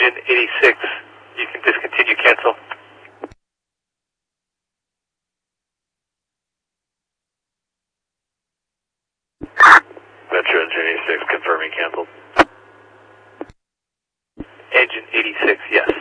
Engine 86, you can discontinue, cancel. Metro Engine 86, confirming canceled. Engine 86, yes.